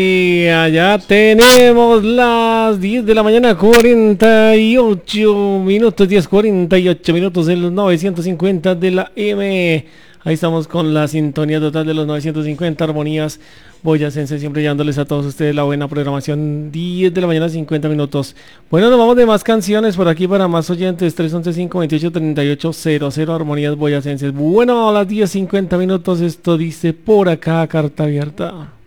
Y allá tenemos las 10 de la mañana, 48 minutos, 10:48 minutos en los 950 de la M. Ahí estamos con la sintonía total de los 950 armonías boyacense, siempre llevándoles a todos ustedes la buena programación. 10 de la mañana, 50 minutos. Bueno, nos vamos de más canciones por aquí para más oyentes. 311-528-3800, armonías boyacenses. Bueno, a las 10:50 minutos, esto dice por acá, carta abierta.